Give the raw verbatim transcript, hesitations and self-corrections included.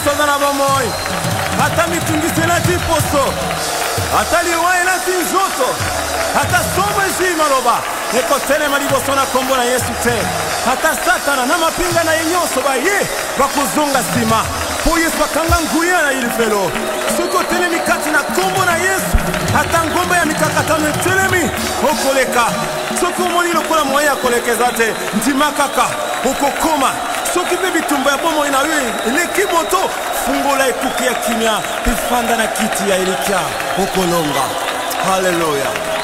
soza na bomoi ata mitungisi na tiposo ata liwaye na tinzoto ata somo ezi maloba ekotelema liboso na kombo na Yesu te ata satana na mapinga na nyonso baye bakuzonga nsima po Yesu akanga nguya na ilifelo soki otelemi kati na kombo na Yesu ata ngomba ya mikakatano etelemi okoleka soki omoni lokola moye ya kolekeza te ndima kaka okokoma soki mpe bitumba ya bomoi na yo eleki moto fungola ekuke ya kimia pifanda na kiti ya elikia okolonga. Haleluya.